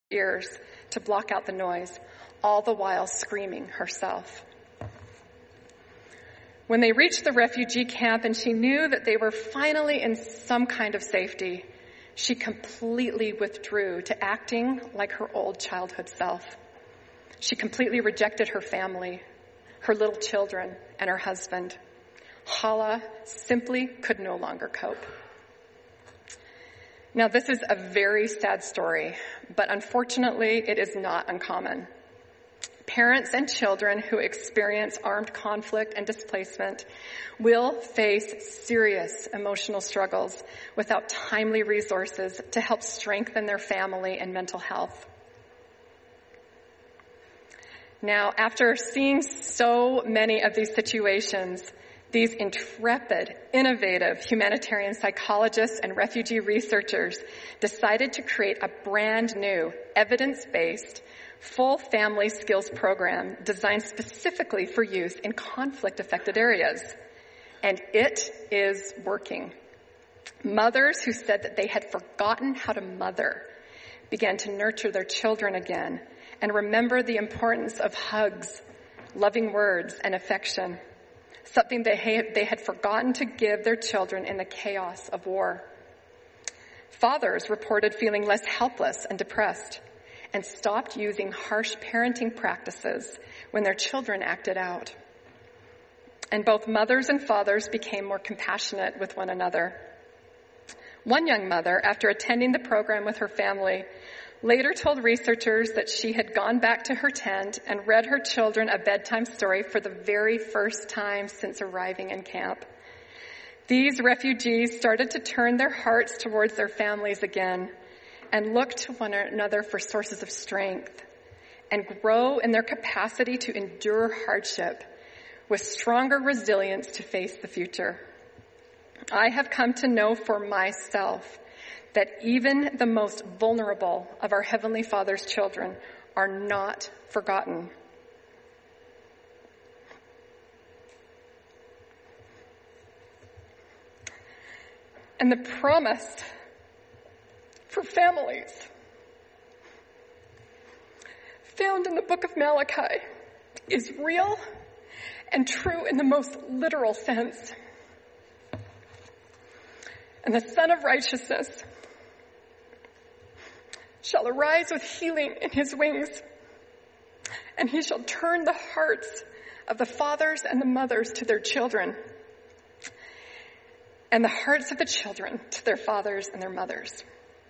ears to block out the noise, all the while screaming herself. When they reached the refugee camp and she knew that they were finally in some kind of safety, she completely withdrew to acting like her old childhood self. She completely rejected her family, her little children, and her husband. Hala simply could no longer cope. Now, this is a very sad story, but unfortunately, it is not uncommon. Parents and children who experience armed conflict and displacement will face serious emotional struggles without timely resources to help strengthen their family and mental health. Now, after seeing so many of these situations, these intrepid, innovative humanitarian psychologists and refugee researchers decided to create a brand new, evidence-based, full family skills program designed specifically for use in conflict-affected areas. And it is working. Mothers who said that they had forgotten how to mother began to nurture their children again and remember the importance of hugs, loving words, and affection, something they had forgotten to give their children in the chaos of war. Fathers reported feeling less helpless and depressed and stopped using harsh parenting practices when their children acted out. And both mothers and fathers became more compassionate with one another. One young mother, after attending the program with her family, later told researchers that she had gone back to her tent and read her children a bedtime story for the very first time since arriving in camp. These refugees started to turn their hearts towards their families again and look to one another for sources of strength and grow in their capacity to endure hardship with stronger resilience to face the future. I have come to know for myself that even the most vulnerable of our Heavenly Father's children are not forgotten. And the promise for families found in the book of Malachi is real and true in the most literal sense. And the Son of Righteousness shall arise with healing in his wings, and he shall turn the hearts of the fathers and the mothers to their children, and the hearts of the children to their fathers and their mothers.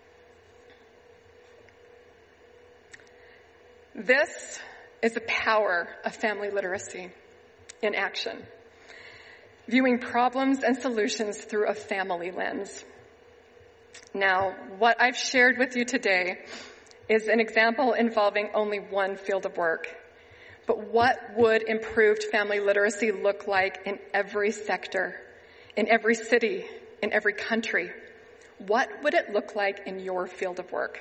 This is the power of family literacy in action, viewing problems and solutions through a family lens. Now, what I've shared with you today is an example involving only one field of work. But what would improved family literacy look like in every sector, in every city, in every country? What would it look like in your field of work?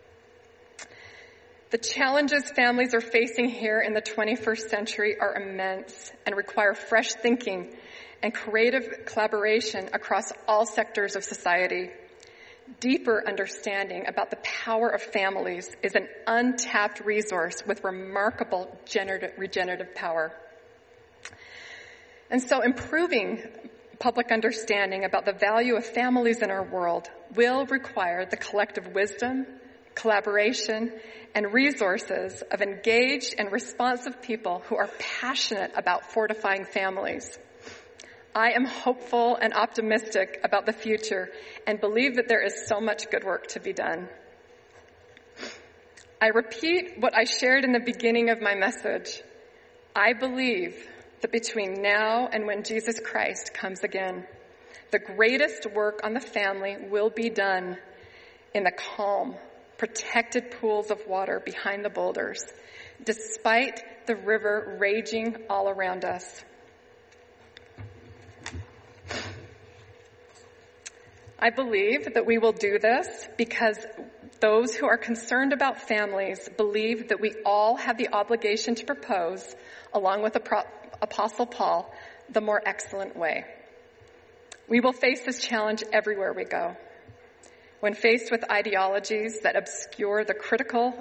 The challenges families are facing here in the 21st century are immense and require fresh thinking and creative collaboration across all sectors of society. Deeper understanding about the power of families is an untapped resource with remarkable regenerative power. And so improving public understanding about the value of families in our world will require the collective wisdom, collaboration, and resources of engaged and responsive people who are passionate about fortifying families. I am hopeful and optimistic about the future and believe that there is so much good work to be done. I repeat what I shared in the beginning of my message. I believe that between now and when Jesus Christ comes again, the greatest work on the family will be done in the calm, protected pools of water behind the boulders, despite the river raging all around us. I believe that we will do this because those who are concerned about families believe that we all have the obligation to propose, along with Apostle Paul, the more excellent way. We will face this challenge everywhere we go. When faced with ideologies that obscure the critical